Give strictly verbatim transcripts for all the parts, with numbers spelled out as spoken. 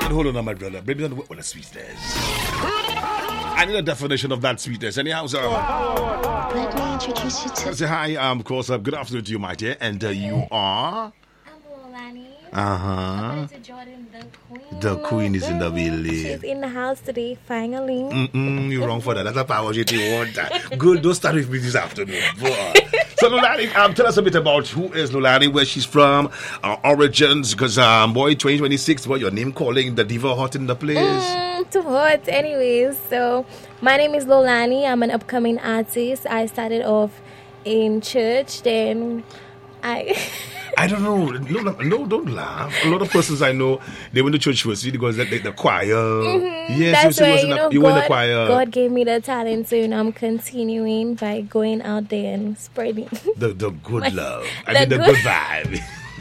hold on, my brother. Baby, don't know what a sweetness. I need a definition of that sweetness. Anyhow, so. Let me introduce you to. Say hi, um, of course. Uh, good afternoon to you, my dear. And uh, you are. Uh huh. Jordan, the queen. The queen is in the building. She's in the house today, finally. Mm-mm, you're wrong for that. That's a power you want that. Good, don't start with me this afternoon. Boy. So, Lolani, um, tell us a bit about who is Lolani, where she's from, our origins, because, um, boy, twenty twenty-six, what your name calling the diva hot in the place? Mm, too hot. Anyways, so my name is Lolani. I'm an upcoming artist. I started off in church, then I. I don't know. No, no, don't laugh. A lot of persons I know, they went to church first because they, they, the choir. Mm-hmm. Yes, that's you, why, you, you know, you God, were in the choir. God gave me the talent, so you know, I'm continuing by going out there and spreading the the good my, love. I the mean, the good, good vibe.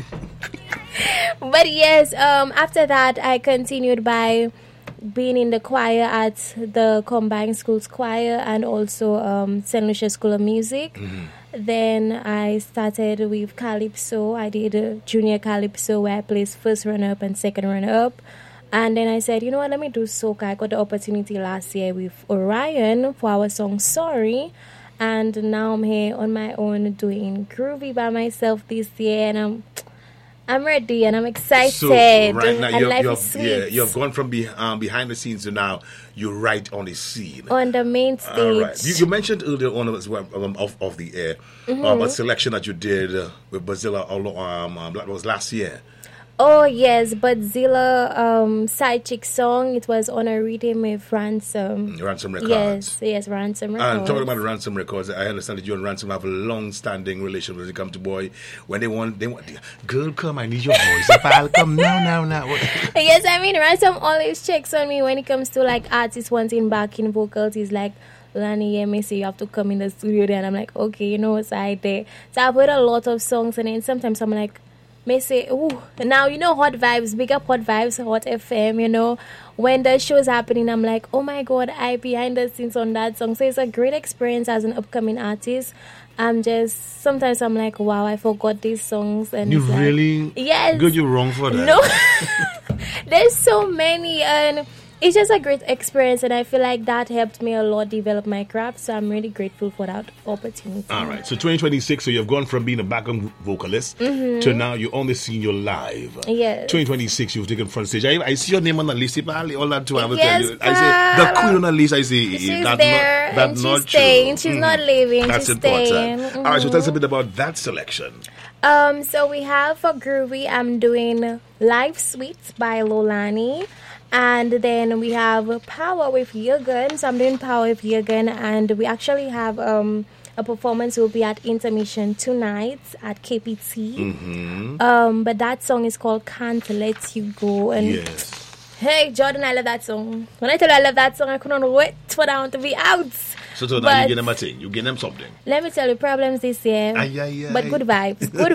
But yes, um, after that, I continued by being in the choir at the Combined Schools Choir and also um, Saint Lucia School of Music. Mm-hmm. Then I started with Calypso. I did a junior Calypso where I placed first runner-up and second runner-up. And then I said, you know what, let me do soca. I got the opportunity last year with Orion for our song Sorry. And now I'm here on my own doing Groovy by myself this year. And I'm... I'm ready and I'm excited. So right now, and you're, life you're, is sweet. yeah, you've gone from be, um, behind the scenes to now you're right on the scene. On the main stage. All right. You, you mentioned earlier on as well, um, off, off the air mm-hmm. um, a selection that you did uh, with Bazilla um, um, that was last year. Oh, yes, but Zilla um, side chick song, it was on a rhythm with Ransom. Ransom Records. Yes, yes, Ransom Records. And talking about Ransom Records, I understand that you and Ransom have a long-standing relation when it comes to boy. When they want, they want, girl, come, I need your voice. I'll come now, now, now. Yes, I mean, Ransom always checks on me when it comes to like artists wanting backing vocals. He's like, Lani, yeah, me say you have to come in the studio there. And I'm like, okay, you know what's I there. So I've heard a lot of songs, and then sometimes I'm like, may say, ooh, now you know Hot Vibes, big up Hot Vibes, Hot F M, you know. When the show's happening, I'm like, oh my God, I behind the scenes on that song. So it's a great experience as an upcoming artist. I'm just, sometimes I'm like, wow, I forgot these songs. And you like, really? Yes. Good, you're wrong for that. No. There's so many, and it's just a great experience, and I feel like that helped me a lot develop my craft, so I'm really grateful for that opportunity. All right, so twenty twenty-six, so you've gone from being a backup vocalist mm-hmm. to now you're only seeing your live. Yes. twenty twenty-six, you've taken front stage. I, I see your name on the list. All that too, I will yes, tell you. I say, the queen on the list, I say, she's that's there, not, that's and she's not staying. true. She's mm-hmm. not leaving. That's she's important. Staying. Mm-hmm. All right, so tell us a bit about that selection. Um, so we have for Groovy, I'm doing Live Sweets by Lolani. And then we have Power with Jürgen. So I'm doing Power with Jürgen. And we actually have um, a performance will be at Intermission tonight at K P T. Mm-hmm. Um, but that song is called Can't Let You Go. And yes. Hey, Jordan, I love that song. When I tell you I love that song, I couldn't wait for that one to be out. So, so now you get them a thing. You get them something. Let me tell you, problems this year. Ay, ay, ay. But good vibes. Good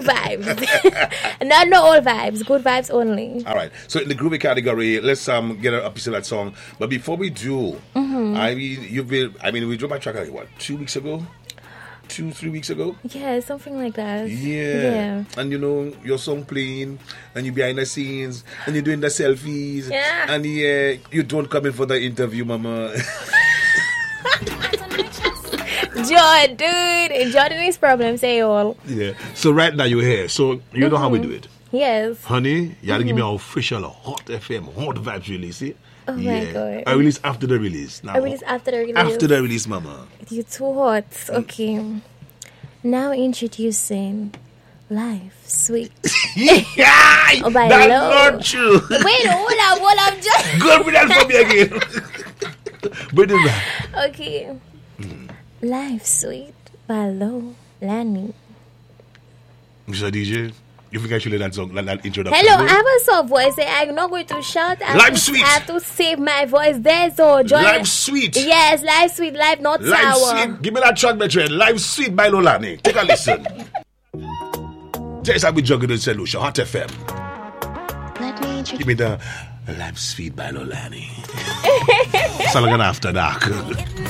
vibes. Not no old vibes. Good vibes only. All right. So in the groovy category, let's um get a, a piece of that song. But before we do, mm-hmm. I mean, you've been. I mean, we dropped my track like what two weeks ago. Two, three weeks ago? Yeah, something like that. Yeah. yeah. And you know, your song playing, and you're behind the scenes, and you're doing the selfies. Yeah. And yeah, you don't come in for the interview, mama. Jordan, dude. Jordan is problem, say all. Yeah. So right now you're here. So you mm-hmm. know how we do it. Yes. Honey, you gotta mm-hmm. give me an official Hot F M, Hot Vibes release, see? Oh yeah. my God. I release after the release. Now, I release after the release. After the release, mama. You're too hot. Okay. Now introducing Live Sweet. Yeah! Oh, by that's Low. not true. Wait, hold up, hold up. Just Go with that for me again. Bring it back. Okay. Mm. Live Sweet by Low Lani. Mister D J, you think I should let that song, let that introduction? Hello, I have a soft voice. I'm not going to shout. I Live to, Sweet. I have to save my voice there, so join. Live Sweet. Yes, Live Sweet, Live not Live sour. Sweet. Give me that track, my friend. Live Sweet by Lolani. Take a listen. Just how we juggling in Saint Lucia, Hot F M. Let me introduce. Give me the Live Sweet by Lolani. Salgan after dark.